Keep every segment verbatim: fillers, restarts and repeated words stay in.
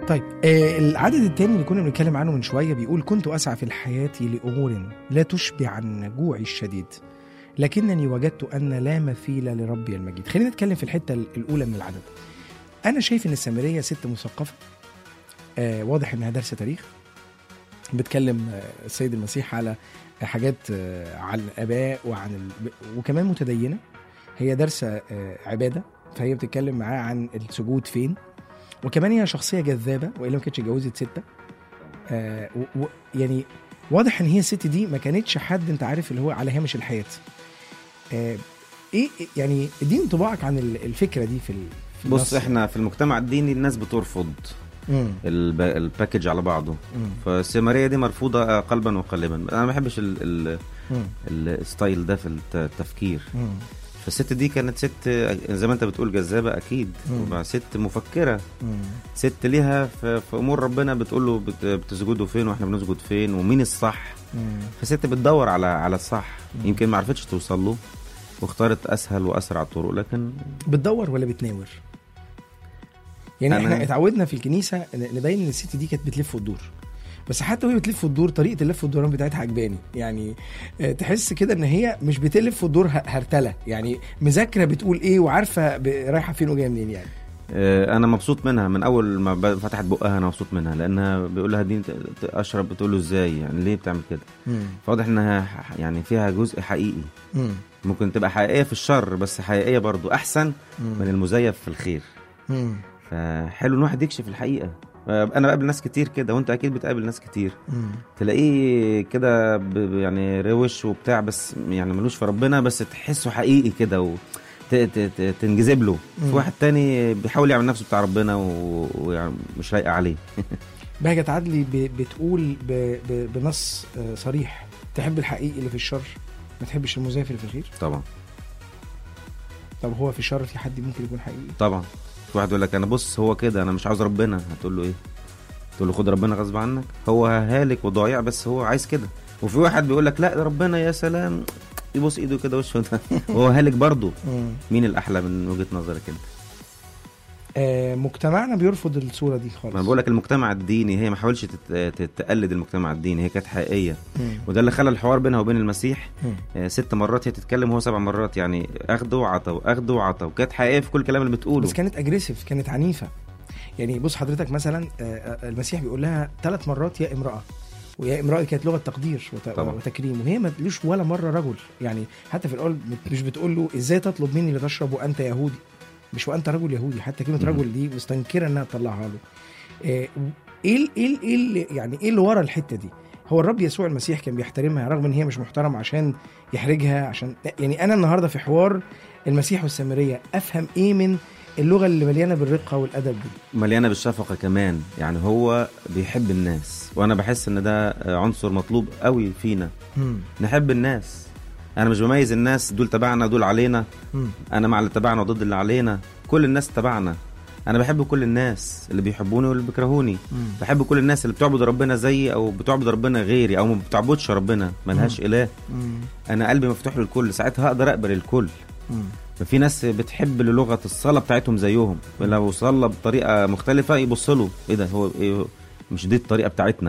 طيب آه العدد الثاني اللي كنا بنتكلم عنه من شوية بيقول كنت أسعى في الحياة لأمور لا تشبع عن جوعي الشديد لكنني وجدت أن لا مثيل لربي المجيد. خلينا نتكلم في الحتة الأولى من العدد. أنا شايف أن السامرية ست مثقفة، آه واضح أنها دارسة تاريخ، بتكلم آه السيد المسيح على حاجات آه عن الآباء وعن ال... وكمان متدينة، هي دارسة آه عبادة، فهي بتتكلم معاه عن السجود فين، وكمان هي شخصية جذابة وإلا ما كانتش جوزت ستة. آه و... يعني واضح ان هي الست دي ما كانتش حد انت عارف اللي هو على هامش الحياة. آه ايه يعني اديني انطباعك عن الفكرة دي في, في بص احنا في المجتمع الديني الناس بترفض الب... الباكج على بعضه، فالسامرية دي مرفوضة قلبا وقالبا. انا ما بحبش ال... ال... الستايل ده في التفكير. مم. فالست دي كانت ست زي ما انت بتقول جذابة اكيد، ست مفكرة، مم. ست ليها في امور ربنا بتقول له بتسجدوا فين واحنا بنسجد فين ومين الصح. مم. فست بتدور على على الصح. مم. يمكن ما عرفتش توصل له واختارت اسهل واسرع الطرق، لكن بتدور ولا بتناور؟ يعني احنا اتعودنا في الكنيسة نبين ان الست دي كانت بتلف وتدور، بس حتى وهي بتلف الدور طريقه اللف والدوران بتاعتها عجباني. يعني تحس كده ان هي مش بتلف الدور هرتله، يعني مذاكره بتقول ايه وعارفه رايحه فين وجايه منين. يعني انا مبسوط منها من اول ما فتحت بقها، انا مبسوط منها لانها بيقول لها دي اشرب، بتقول له ازاي يعني ليه بتعمل كده. فواضح انها يعني فيها جزء حقيقي. مم. ممكن تبقى حقيقيه في الشر بس حقيقيه برضو احسن مم. من المزيف في الخير. مم. فحلو ان واحد يكشف الحقيقه. انا بقابل ناس كتير كده وانت اكيد بتقابل ناس كتير، مم. تلاقيه كده يعني روش وبتاع بس يعني ملوش في ربنا، بس تحسه حقيقي كده وتنجذب له. في واحد تاني بيحاول يعمل نفسه بتاع ربنا ومش لايقه عليه. بهجت عدلي بتقول بنص صريح تحب الحقيقي اللي في الشر، ما تحبش المزيف اللي في الخير. طبعا. طب هو في الشر في حد ممكن يكون حقيقي؟ طبعا. في واحد يقول لك انا بص هو كده انا مش عاوز ربنا، هتقول له ايه؟ تقول له خد ربنا غصب عنك، هو هالك وضايع بس هو عايز كده. وفي واحد بيقول لك لا ربنا يا سلام يبص ايده كده وشه وهو هالك برضه. مين الاحلى من وجهة نظرك انت؟ آه مجتمعنا بيرفض الصوره دي خالص. ما بقول لك المجتمع الديني هي ما حاولش تتقلد المجتمع الديني، هي كانت حقيقيه. مم. وده اللي خلى الحوار بينها وبين المسيح آه ست مرات هي تتكلم وهو سبع مرات، يعني اخده وعطى واخده وعطى، وكانت حقيقيه في كل كلام اللي بتقوله، بس كانت اجريسيف، كانت عنيفه. يعني بص حضرتك مثلا آه المسيح بيقول لها ثلاث مرات يا امراه، ويا امراه كانت لغه تقدير وت... وتكريم، وهي ما تقولوش ولا مره رجل. يعني حتى في الاول مش بتقول له ازاي تطلب مني لتشرب وانت يهودي، مش وانت رجل يهودي، حتى كلمه رجل دي مستنكره انها تطلعها له. ايه ايه ايه ايه يعني ايه اللي ورا الحته دي؟ هو الرب يسوع المسيح كان بيحترمها رغم ان هي مش محترمه عشان يحرجها. عشان يعني انا النهارده في حوار المسيح والسامريه افهم ايه من اللغه اللي مليانه بالرقه والادب دي، مليانه بالشفقه كمان. يعني هو بيحب الناس، وانا بحس ان ده عنصر مطلوب قوي فينا. مم. نحب الناس. انا مش بميز الناس دول تبعنا دول علينا. مم. انا مع اللي تبعنا وضد اللي علينا، كل الناس تبعنا. انا بحب كل الناس اللي بيحبوني واللي بيكرهوني. مم. بحب كل الناس اللي بتعبد ربنا زيي او بتعبد ربنا غيري او ما بتعبدش ربنا ملهاش مم. اله. مم. انا قلبي مفتوح للكل، ساعتها هقدر اقبل الكل. مم. ففي ناس بتحب لغه الصلاه بتاعتهم زيهم، لو صلى بطريقه مختلفه يبص له ايه ده، هو إيه مش دي الطريقه بتاعتنا.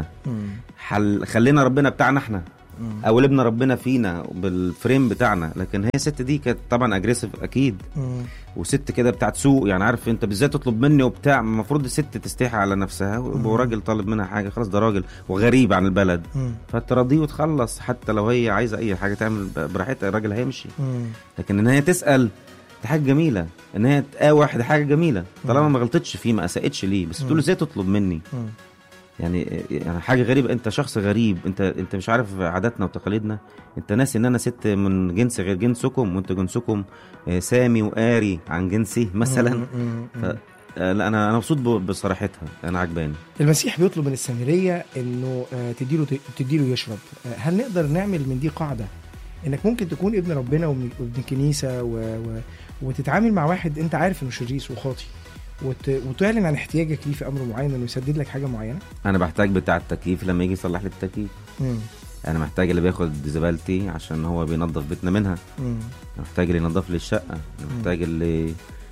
حل خلينا ربنا بتاعنا احنا او لبنا ربنا فينا بالفريم بتاعنا. لكن هي ست دي كانت طبعا اجريسيف اكيد، مم. وست كده بتاعت سوق، يعني عارف انت بالذات تطلب مني وبتاع، المفروض الست تستحي على نفسها، وراجل طالب منها حاجه خلاص ده راجل وغريب عن البلد، فتراضيه وتخلص. حتى لو هي عايزه اي حاجه تعمل براحتها الراجل هيمشي. مم. لكن ان هي تسال دي حاجه جميله، ان هي تقاوح دي حاجه جميله طالما ما غلطتش فيه ما اساءتش ليه، بس تقول له ازاي تطلب مني. مم. يعني يعني حاجه غريبه، انت شخص غريب، انت انت مش عارف عاداتنا وتقاليدنا، انت ناسي ان انا ست من جنس غير جنسكم، وانت جنسكم سامي وقاري عن جنسي مثلا. ف... لا انا انا مبسوط بصراحتها، انا عجباني. المسيح بيطلب من السامريه انه تديله تديله يشرب. هل نقدر نعمل من دي قاعده انك ممكن تكون ابن ربنا وابن كنيسه و... و... وتتعامل مع واحد انت عارف انه شرير وخاطي، وت... وتعلن عن احتياجك ليه في امر معين انه يسدد لك حاجه معينه؟ انا بحتاج بتاع التكييف لما يجي يصلح لي التكييف. مم. انا محتاج اللي بياخد زبالتي عشان هو بينظف بيتنا منها. مم. محتاج اللي ينظف لي الشقه، محتاج اللي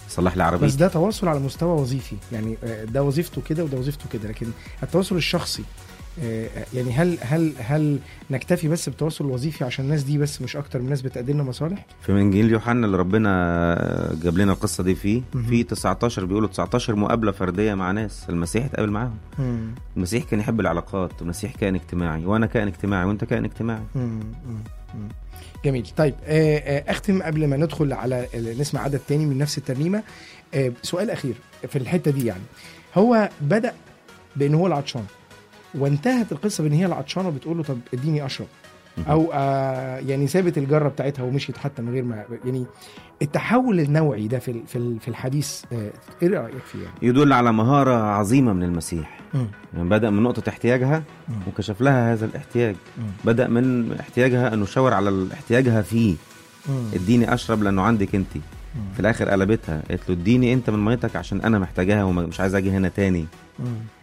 صلح لي عربيتي. بس ده تواصل على مستوى وظيفي، يعني ده وظيفته كده وده وظيفته كده، لكن التواصل الشخصي يعني هل هل هل نكتفي بس بالتواصل الوظيفي عشان الناس دي بس مش اكتر من ناس بتقدم لنا مصالح؟ في انجيل يوحنا اللي ربنا جاب لنا القصه دي فيه في تسعتاشر بيقولوا تسعتاشر مقابله فرديه مع ناس المسيح اتقابل معاهم. مم. المسيح كان يحب العلاقات، المسيح كان اجتماعي، وانا كائن اجتماعي وانت كائن اجتماعي. مم. مم. جميل. طيب اختم قبل ما ندخل على نسمع عدد تاني من نفس الترنيمه. سؤال اخير في الحته دي، يعني هو بدا بان هو العطشان وانتهت القصه بان هي العطشانه بتقول له طب اديني اشرب، او آه يعني سابت الجره بتاعتها ومشيت حتى من غير ما، يعني التحول النوعي ده في في الحديث آه ايه رايك فيه؟ يعني يدل على مهاره عظيمه من المسيح. يعني بدا من نقطه احتياجها م. وكشف لها هذا الاحتياج. م. بدا من احتياجها انه شاور على احتياجها فيه، م. اديني اشرب لانه عندك انت. م. في الاخر قلبتها قالت له اديني انت من ميتك عشان انا محتاجاها ومش عايز اجي هنا تاني. م.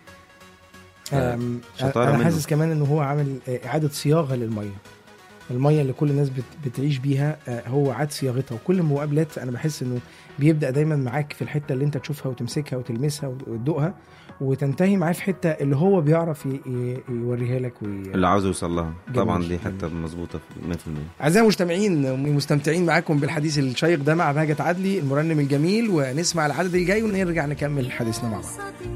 انا حاسس كمان انه هو عامل اعاده صياغه للميه، الميه اللي كل الناس بتعيش بيها، هو عاد صياغتها. وكل المقابلات انا بحس انه بيبدا دايما معاك في الحته اللي انت تشوفها وتمسكها وتلمسها وتدوقها، وتنتهي معاه في حته اللي هو بيعرف يوريها لك وي... اللي عاوز يوصل لها. طبعا دي حته مظبوطه مية في المية. اعزائي المستمعين، مستمتعين معاكم بالحديث الشيق ده مع بهجت عدلي المرنم الجميل، ونسمع العدد الجاي ونرجع نكمل حديثنا مع بعض.